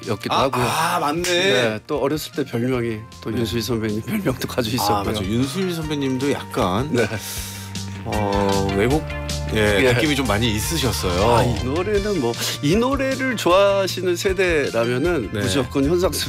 가수였기도 하고요. 아 맞네. 네, 또 어렸을 때 별명이 또 윤수희 선배님 별명도 가지고 있었고요. 맞아. 윤수일 선배님도 약간 네. 외국 예. 느낌이 좀 많이 있으셨어요. 이 노래는 뭐 이 노래를 좋아하시는 세대라면은 네. 무조건 현상수